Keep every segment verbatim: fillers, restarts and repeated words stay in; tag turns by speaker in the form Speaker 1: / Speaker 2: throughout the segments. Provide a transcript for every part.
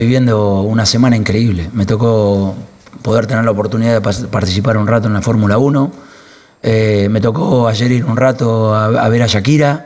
Speaker 1: Viviendo una semana increíble. Me tocó poder tener la oportunidad de participar un rato en la Fórmula uno. Eh, me tocó ayer ir un rato a, a ver a Shakira.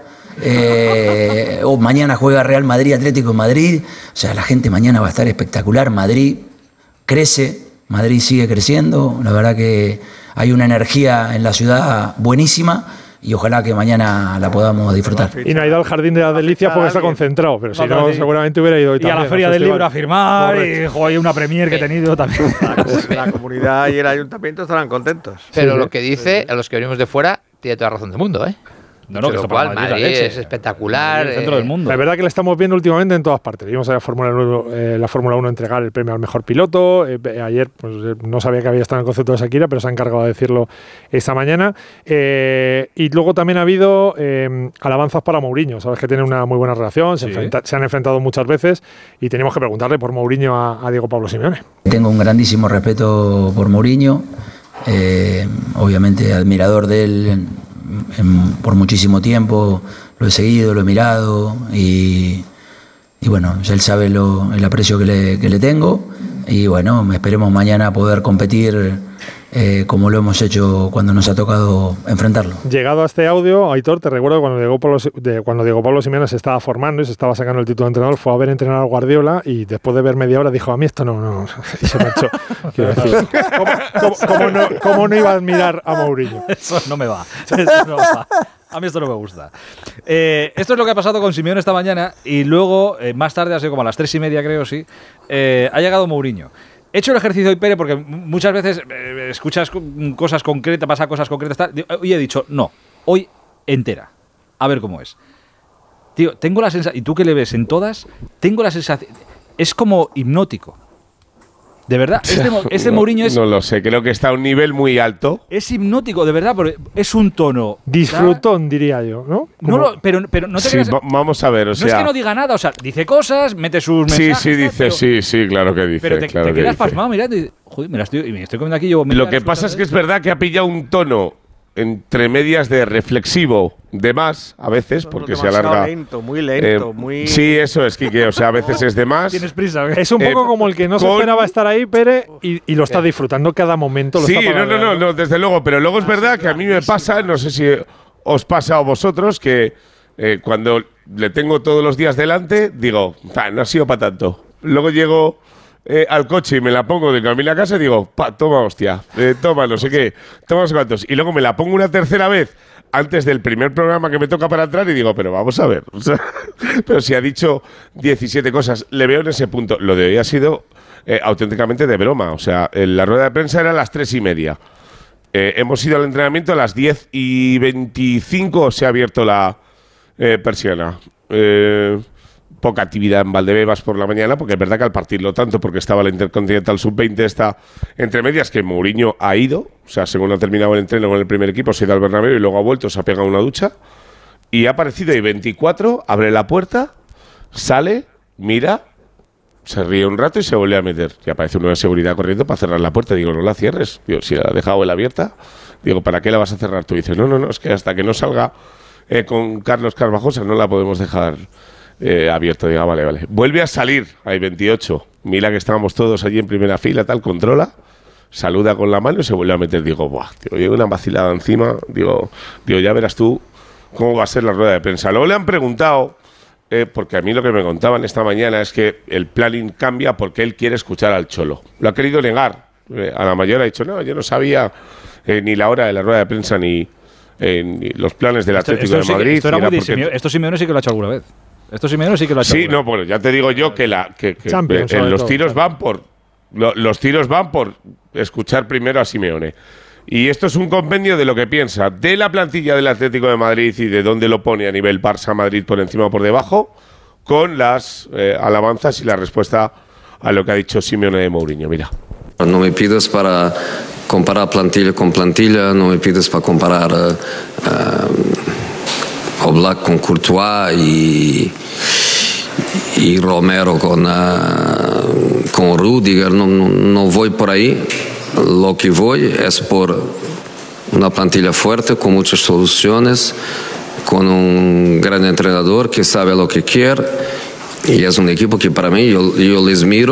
Speaker 1: Eh, oh, mañana juega Real Madrid, Atlético de Madrid. O sea, la gente mañana va a estar espectacular. Madrid crece, Madrid sigue creciendo. La verdad que hay una energía en la ciudad buenísima. Y ojalá que mañana la podamos disfrutar.
Speaker 2: Y no ha ido al Jardín de las Delicias porque está concentrado, pero si no, no seguramente hubiera ido hoy
Speaker 3: y
Speaker 2: también.
Speaker 3: Y a la Feria del Libro a firmar,
Speaker 2: correcto.
Speaker 3: y jo, hay una premier que he tenido también.
Speaker 4: La comunidad y el ayuntamiento estarán contentos.
Speaker 5: Pero
Speaker 4: sí,
Speaker 5: lo que dice, sí, sí. a los que venimos de fuera, tiene toda la razón del mundo, ¿eh?
Speaker 3: No, no, que
Speaker 5: lo cual, Madrid, Madrid es espectacular.
Speaker 3: El centro del mundo.
Speaker 2: La verdad que la estamos viendo últimamente en todas partes. Vimos a la Fórmula uno, eh, la Fórmula uno entregar el premio al mejor piloto. Eh, ayer pues, eh, no sabía que había estado en el concepto de Shakira, pero se ha encargado de decirlo esta mañana. Eh, y luego también ha habido eh, alabanzas para Mourinho. Sabes que tienen una muy buena relación, se, sí. enfrenta, se han enfrentado muchas veces y tenemos que preguntarle por Mourinho a, a Diego Pablo Simeone.
Speaker 1: Tengo un grandísimo respeto por Mourinho. Eh, obviamente admirador de él. En, En, por muchísimo tiempo lo he seguido, lo he mirado y, y bueno, él sabe lo, el aprecio que le, que le tengo y bueno, esperemos mañana poder competir eh, como lo hemos hecho cuando nos ha tocado enfrentarlo.
Speaker 2: Llegado a este audio, Aitor, te recuerdo cuando Diego Pablo, de, cuando Diego Pablo Simeone se estaba formando y se estaba sacando el título de entrenador, fue a ver entrenar a Guardiola y después de ver media hora dijo, a mí esto no, no, y se marchó. Quiero decir, ¿cómo, cómo, cómo, no, ¿cómo no iba a admirar a Mourinho?
Speaker 3: Eso no me va, eso no va. A mí esto no me gusta. Eh, esto es lo que ha pasado con Simeone esta mañana y luego, eh, más tarde, así como a las tres y media creo, sí, eh, ha llegado Mourinho. He hecho el ejercicio hoy, Pere, porque muchas veces eh, escuchas cosas concretas, pasa cosas concretas, tal, y he dicho, no, hoy entera, a ver cómo es. Tío, tengo la sensación, y tú que le ves en todas, tengo la sensación, es como hipnótico. De verdad, este, este
Speaker 6: no,
Speaker 3: Mourinho es...
Speaker 6: No lo sé, creo que está a un nivel muy alto.
Speaker 3: Es hipnótico, de verdad, porque es un tono...
Speaker 2: Disfrutón, ¿sabes? Diría yo, ¿no?
Speaker 3: No lo, pero, pero no te
Speaker 6: sí,
Speaker 3: creas...
Speaker 6: Vamos a ver, o
Speaker 3: no
Speaker 6: sea...
Speaker 3: No es que no diga nada, o sea, dice cosas, mete sus mensajes...
Speaker 6: Sí, sí, dice,
Speaker 3: pero,
Speaker 6: sí, sí, claro que dice.
Speaker 3: Pero te,
Speaker 6: claro
Speaker 3: te
Speaker 6: que
Speaker 3: quedas
Speaker 6: dice.
Speaker 3: pasmado, mirando y... Joder, me la estoy, me estoy comiendo aquí yo...
Speaker 6: Lo que pasa es que es verdad que ha pillado un tono entre medias de reflexivo de más, a veces, porque se alarga.
Speaker 4: lento, muy lento,
Speaker 6: eh,
Speaker 4: muy...
Speaker 6: Sí, eso es, Quique, o sea, a veces es de más.
Speaker 3: Tienes prisa.
Speaker 2: Es un poco eh, como el que no con... se esperaba estar ahí, Pere, y, y lo está disfrutando cada momento. Lo
Speaker 6: sí,
Speaker 2: está
Speaker 6: no, no, no, no, desde luego, pero luego es verdad que a mí me pasa, no sé si os pasa a vosotros, que eh, cuando le tengo todos los días delante, digo, no ha sido para tanto. Luego llego... Eh, al coche y me la pongo de camino a casa y digo, pa, toma hostia, eh, toma no sé qué, toma no sé cuántos. Y luego me la pongo una tercera vez antes del primer programa que me toca para atrás y digo, pero vamos a ver. O sea, pero si ha dicho diecisiete cosas, le veo en ese punto. Lo de hoy ha sido eh, auténticamente de broma. O sea, la rueda de prensa era a las tres y media. Eh, hemos ido al entrenamiento a las diez y veinticinco, se ha abierto la eh, persiana. Eh... Poca actividad en Valdebebas por la mañana, porque es verdad que al partirlo tanto, porque estaba la Intercontinental sub veinte, está entre medias que Mourinho ha ido, o sea, según ha terminado el entreno con el primer equipo, se ha ido al Bernabéu y luego ha vuelto, se ha pegado una ducha, y ha aparecido ahí veinticuatro, abre la puerta, sale, mira, se ríe un rato y se vuelve a meter. Y aparece uno de seguridad corriendo para cerrar la puerta. Digo, no la cierres. Digo, si la ha dejado él abierta, digo, ¿para qué la vas a cerrar tú? Y dice, no, no, no, es que hasta que no salga eh, con Carlos Carvajosa no la podemos dejar Eh, abierto. Diga, vale, vale. Vuelve a salir, hay veintiocho. Mira que estábamos todos allí en primera fila, tal, controla, saluda con la mano y se vuelve a meter. Digo, buah, tío, llega una vacilada encima. Digo, digo, ya verás tú cómo va a ser la rueda de prensa. Luego le han preguntado, eh, porque a mí lo que me contaban esta mañana es que el planning cambia porque él quiere escuchar al Cholo. Lo ha querido negar. Eh, a la mayor ha dicho, no, yo no sabía eh, ni la hora de la rueda de prensa ni, eh, ni los planes del Atlético
Speaker 3: esto, esto
Speaker 6: de Madrid.
Speaker 3: Sí, esto, era muy
Speaker 6: porque...
Speaker 3: Simeone, esto Simeone sí que lo ha hecho alguna vez. Esto Simeone sí que lo ha hecho.
Speaker 6: Sí, no, bueno, ya te digo yo que, la, que, que
Speaker 2: Champions,
Speaker 6: eh, los
Speaker 2: todo,
Speaker 6: tiros
Speaker 2: claro.
Speaker 6: van por lo, los tiros van por escuchar primero a Simeone. Y esto es un compendio de lo que piensa de la plantilla del Atlético de Madrid y de dónde lo pone a nivel Barça-Madrid por encima o por debajo, con las eh, alabanzas y la respuesta a lo que ha dicho Simeone de Mourinho. Mira.
Speaker 7: No me pides para comparar plantilla con plantilla, no me pides para comparar uh, uh, Oblak con Courtois y, y Romero con, uh, con Rudiger, no, no, no voy por ahí. Lo que voy es por una plantilla fuerte, con muchas soluciones, con un gran entrenador que sabe lo que quiere, y es un equipo que para mí, yo, yo les miro